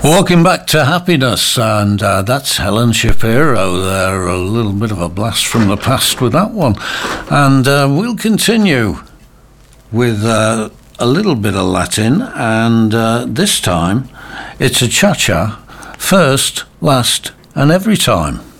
Walking back to happiness, and that's Helen Shapiro there. A little bit of a blast from the past with that one. And we'll continue with a little bit of Latin, and this time it's a cha-cha, first, last, and every time.